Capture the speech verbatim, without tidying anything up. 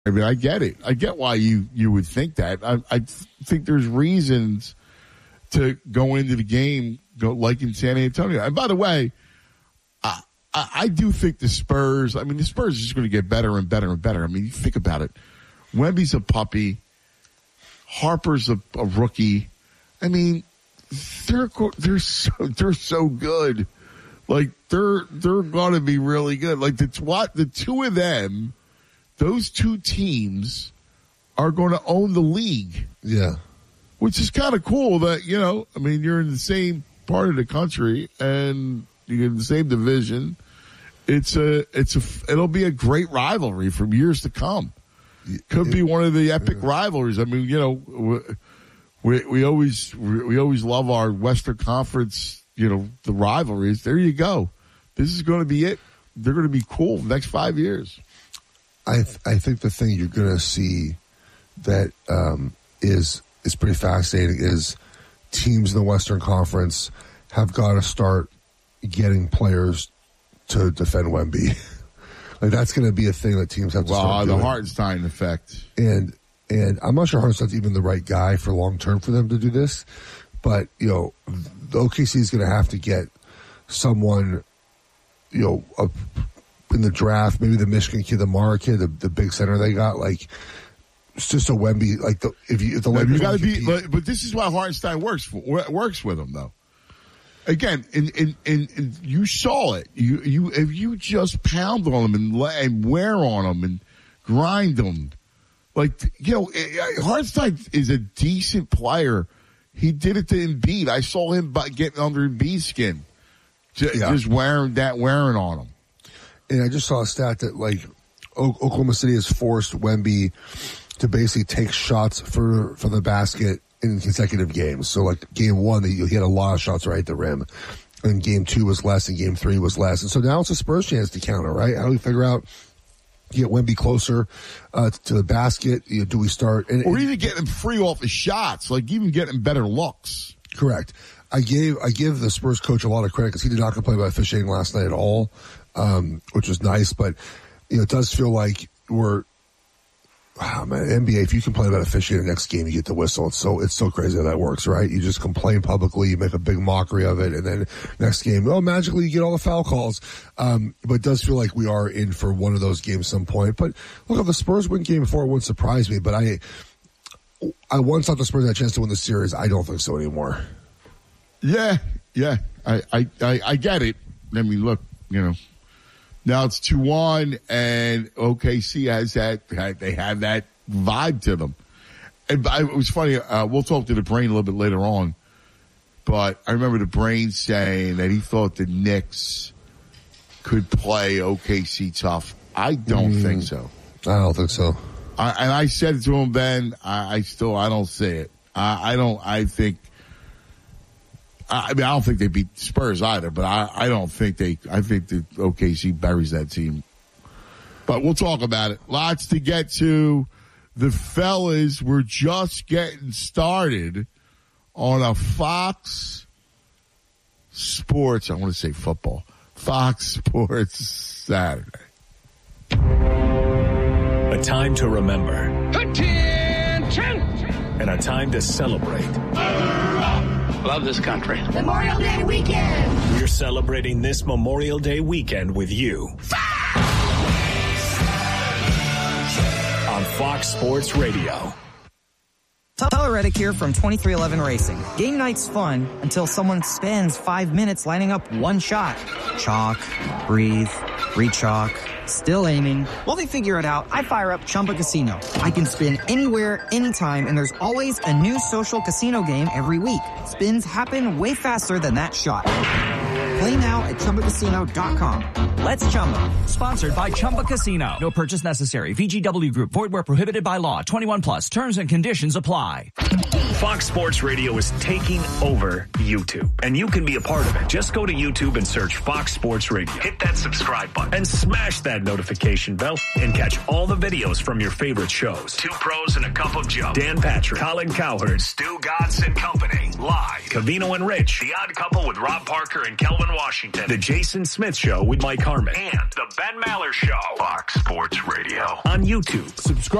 I mean, I get it. I get why you, you would think that. I, I think there's reasons to go into the game go like in San Antonio. And by the way, I, I, I do think the Spurs, I mean, the Spurs are just going to get better and better and better. I mean, you think about it. Wemby's a puppy. Harper's a, a rookie. I mean, they're they're so they're so good. Like they're they're going to be really good. Like the what the two of them, those two teams are going to own the league. Yeah, which is kind of cool. That you know, I mean, you're in the same part of the country and you're in the same division. It's a it's a it'll be a great rivalry for years to come. Could be one of the epic rivalries. I mean, you know, we we always we always love our Western Conference, you know, the rivalries. There you go. This is going to be it. They're going to be cool the next five years. I th- I think the thing you're going to see that um, is is pretty fascinating is teams in the Western Conference have got to start getting players to defend Wemby. Like that's going to be a thing that teams have to well, start doing. doing. The Hartenstein effect. And and I'm not sure Hartenstein's even the right guy for long term for them to do this. But, you know, the O K C is going to have to get someone, you know, up in the draft, maybe the Michigan kid, the Mara kid, the, the big center they got. Like, it's just a Wemby. Like, the, if you, if the no, Lakers you got to be, but, but this is why Hartenstein works for, works with them, though. Again, in, in, in, in, you saw it. You, you, if you just pound on them and, and wear on them and grind them, like, you know, Hartenstein is a decent player. He did it to Embiid. I saw him getting under Embiid's skin, just, yeah. just wearing that, wearing on him. And I just saw a stat that, like, o- Oklahoma City has forced Wemby to basically take shots for, for the basket in consecutive games. So, like, game one, he had a lot of shots right at the rim. And game two was less, and game three was less. And so now it's a Spurs chance to counter, right? How do we figure out, get Wemby closer uh, to the basket? You know, do we start? And, or even get him free off his shots, like even get him better looks. Correct. I gave I give the Spurs coach a lot of credit because he did not complain about officiating last night at all, um, which was nice. But, you know, it does feel like we're, wow, man, N B A, if you complain about officiating the next game, you get the whistle. It's so, it's so crazy how that works, right? You just complain publicly, you make a big mockery of it, and then next game, oh, magically you get all the foul calls. Um, but it does feel like we are in for one of those games some point. But look, if the Spurs win game four, it wouldn't surprise me. But I, I once thought the Spurs had a chance to win the series. I don't think so anymore. Yeah, yeah. I, I, I, I get it. I mean, look, you know. Now it's two one, and O K C has that, they have that vibe to them. And it was funny, uh, we'll talk to the Brain a little bit later on, but I remember the Brain saying that he thought the Knicks could play O K C tough. I don't mm, think so. I don't think so. I, and I said it to him, Ben, I, I still, I don't see it. I, I don't, I think, I mean, I don't think they beat Spurs either, but I, I don't think they, I think that O K C buries that team. But we'll talk about it. Lots to get to. The fellas, we're just getting started on a Fox Sports, I want to say football, Fox Sports Saturday. A time to remember. Attention! And a time to celebrate. Love this country. Memorial Day weekend. We're celebrating this Memorial Day weekend with you. On Fox Sports Radio. Tyler Reddick here from twenty-three eleven Racing. Game night's fun until someone spends five minutes lining up one shot. Chalk, breathe, re-chalk, still aiming. While they figure it out, I fire up Chumba Casino. I can spin anywhere, anytime, and there's always a new social casino game every week. Spins happen way faster than that shot. Play now at Chumba Casino dot com. Let's Chumba. Sponsored by Chumba Casino. No purchase necessary. V G W Group. Void where prohibited by law. twenty-one plus. Terms and conditions apply. Fox Sports Radio is taking over YouTube, and you can be a part of it. Just go to YouTube and search Fox Sports Radio. Hit that subscribe button and smash that notification bell and catch all the videos from your favorite shows. Two Pros and a Cup of Joe. Dan Patrick, Colin Cowherd, Stu Gatz and Company. Live. Covino and Rich. The Odd Couple with Rob Parker and Kelvin Washington. The Jason Smith Show with Mike Harmon. And The Ben Maller Show. Fox Sports Radio. On YouTube. Subscribe.